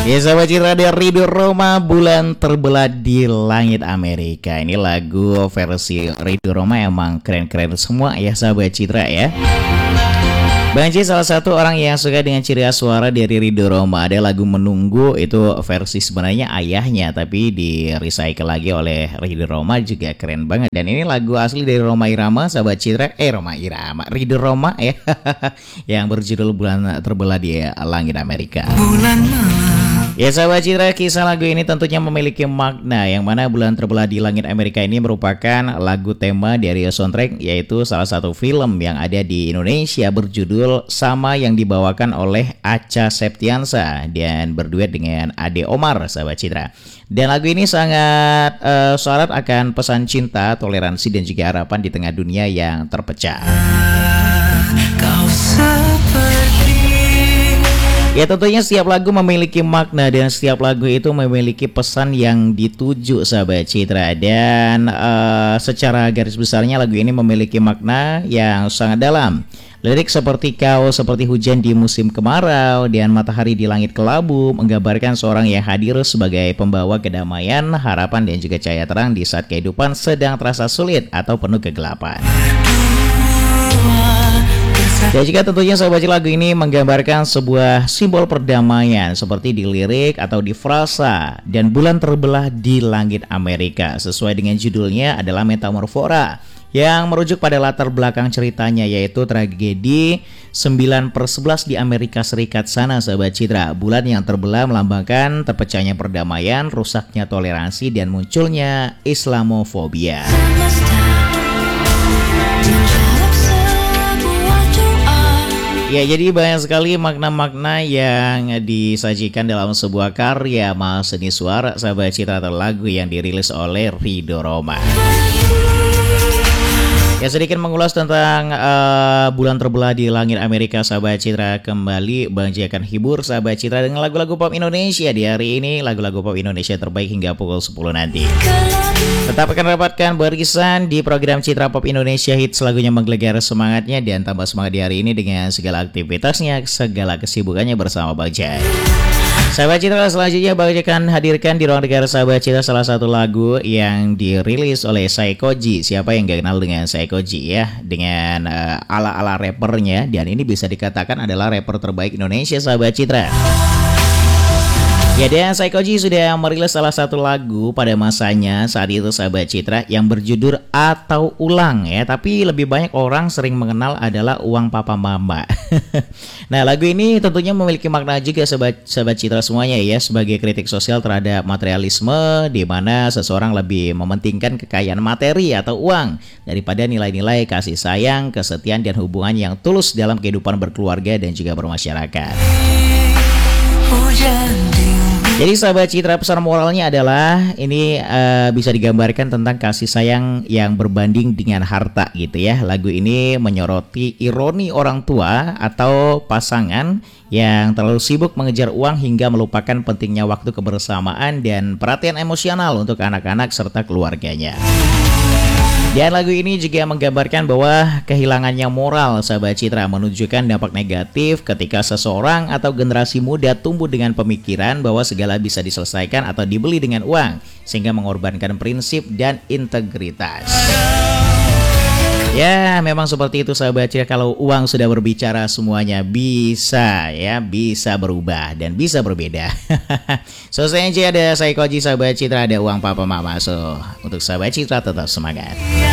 Ya sahabat Citra, dari Ridho Roma, Bulan Terbelah di Langit Amerika. Ini lagu versi Ridho Roma emang keren-keren semua ya sahabat Citra ya. Bang Ci salah satu orang yang suka dengan ciri khas suara dari Ridho Roma. Ada lagu Menunggu, itu versi sebenarnya ayahnya tapi di recycle lagi oleh Ridho Roma, juga keren banget. Dan ini lagu asli dari Rhoma Irama sahabat Citra. Rhoma Irama, Ridho Roma ya. Yang berjudul Bulan Terbelah di Langit Amerika. Bulan ya sahabat Citra, kisah lagu ini tentunya memiliki makna, yang mana Bulan Terbelah di Langit Amerika ini merupakan lagu tema dari soundtrack, yaitu salah satu film yang ada di Indonesia berjudul sama, yang dibawakan oleh Acha Septiansa dan berduet dengan Ade Omar sahabat Citra. Dan lagu ini sangat syarat akan pesan cinta, toleransi dan juga harapan di tengah dunia yang terpecah. Ya tentunya setiap lagu memiliki makna dan setiap lagu itu memiliki pesan yang dituju sahabat Citra. Dan secara garis besarnya lagu ini memiliki makna yang sangat dalam. Lirik seperti kau seperti hujan di musim kemarau dan matahari di langit kelabu menggambarkan seorang yang hadir sebagai pembawa kedamaian, harapan dan juga cahaya terang di saat kehidupan sedang terasa sulit atau penuh kegelapan. Dan juga tentunya sahabat lagu ini menggambarkan sebuah simbol perdamaian seperti di lirik atau di frasa. Dan Bulan Terbelah di Langit Amerika sesuai dengan judulnya adalah metamorfora, yang merujuk pada latar belakang ceritanya, yaitu tragedi 9/11 di Amerika Serikat sana sahabat Citra. Bulan yang terbelah melambangkan terpecahnya perdamaian, rusaknya toleransi dan munculnya Islamofobia. Ya, jadi banyak sekali makna-makna yang disajikan dalam sebuah karya seni suara sahabat Citra atau lagu yang dirilis oleh Ridho Roma. Ya, sedikit mengulas tentang Bulan Terbelah di Langit Amerika sahabat Citra. Kembali Bang Ji akan hibur sahabat Citra dengan lagu-lagu pop Indonesia di hari ini, lagu-lagu pop Indonesia terbaik hingga pukul 10 nanti. Tetap akan dapatkan barisan di program Citra Pop Indonesia Hits, lagunya menggelegar semangatnya dan tambah semangat di hari ini dengan segala aktivitasnya, segala kesibukannya bersama Bang Jai. Sahabat Citra, selanjutnya Bang Jai akan hadirkan di ruang dengar sahabat Citra salah satu lagu yang dirilis oleh Saikoji. Siapa yang gak kenal dengan Saikoji ya, dengan ala-ala rappernya, dan ini bisa dikatakan adalah rapper terbaik Indonesia sahabat Citra. Ya, dan Saikoji sudah merilis salah satu lagu pada masanya saat itu sahabat Citra yang berjudul Atau Ulang ya, tapi lebih banyak orang sering mengenal adalah Uang Papa Mama. Nah, lagu ini tentunya memiliki makna juga sahabat Citra semuanya ya, sebagai kritik sosial terhadap materialisme, di mana seseorang lebih mementingkan kekayaan materi atau uang daripada nilai-nilai kasih sayang, kesetiaan dan hubungan yang tulus dalam kehidupan berkeluarga dan juga bermasyarakat. Jadi sahabat Citra, pesan moralnya adalah ini bisa digambarkan tentang kasih sayang yang berbanding dengan harta gitu ya. Lagu ini menyoroti ironi orang tua atau pasangan yang terlalu sibuk mengejar uang hingga melupakan pentingnya waktu kebersamaan dan perhatian emosional untuk anak-anak serta keluarganya. Dan lagu ini juga menggambarkan bahwa kehilangannya moral sahabat Citra menunjukkan dampak negatif ketika seseorang atau generasi muda tumbuh dengan pemikiran bahwa segala bisa diselesaikan atau dibeli dengan uang, sehingga mengorbankan prinsip dan integritas. Ya, memang seperti itu sahabat Citra, kalau uang sudah berbicara semuanya bisa ya, bisa berubah dan bisa berbeda. So, saya ada Saikoji sahabat Citra, ada Uang Papa Mama. So, untuk sahabat Citra tetap semangat.